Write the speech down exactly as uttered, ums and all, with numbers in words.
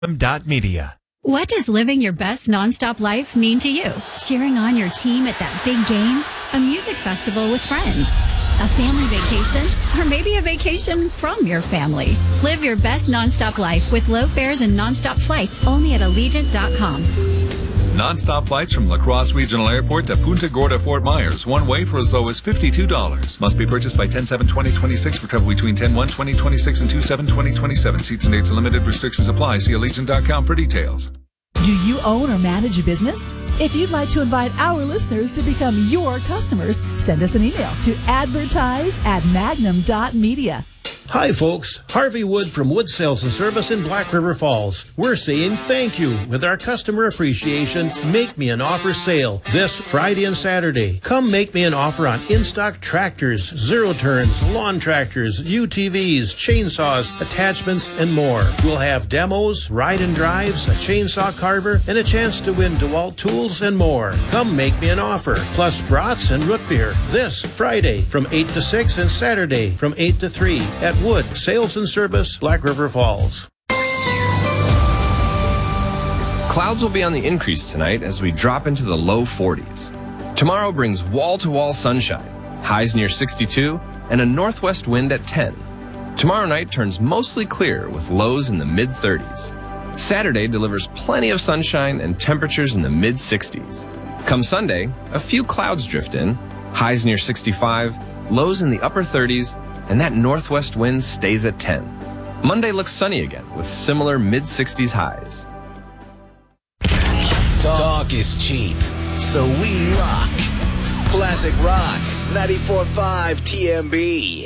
Media. What does living your best nonstop life mean to you? Cheering on your team at that big game? A music festival with friends? A family vacation? Or maybe a vacation from your family? Live your best nonstop life with low fares and nonstop flights only at Allegiant dot com. Non-stop flights from La Crosse Regional Airport to Punta Gorda, Fort Myers. One way for as low as fifty-two dollars. Must be purchased by ten seven twenty twenty-six for travel between ten one twenty twenty-six and two seven twenty twenty-seven. Seats and dates and limited restrictions apply. See Allegiant dot com for details. Do you own or manage a business? If you'd like to invite our listeners to become your customers, send us an email to advertise at magnum dot media. Hi folks, Harvey Wood from Wood Sales and Service in Black River Falls. We're saying thank you with our customer appreciation Make Me an Offer sale this Friday and Saturday. Come make me an offer on in-stock tractors, zero turns, lawn tractors, U T Vs, chainsaws, attachments, and more. We'll have demos, ride and drives, a chainsaw carver, and a chance to win DeWalt tools and more. Come make me an offer, plus brats and root beer this Friday from eight to six and Saturday from eight to three at Wood Sales and Service, Black River Falls. Clouds will be on the increase tonight as we drop into the low forties. Tomorrow brings wall-to-wall sunshine, highs near sixty-two, and a northwest wind at ten. Tomorrow night turns mostly clear with lows in the mid-thirties. Saturday delivers plenty of sunshine and temperatures in the mid-sixties. Come Sunday, a few clouds drift in, highs near sixty-five, lows in the upper thirties, and that northwest wind stays at ten. Monday looks sunny again with similar mid-sixties highs. Talk is cheap, so we rock. Classic Rock, ninety-four point five T M B.